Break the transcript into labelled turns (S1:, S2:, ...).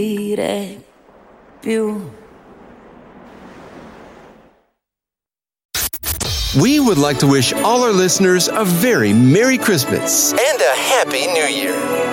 S1: We would like to wish all our listeners a very Merry Christmas and a Happy New Year.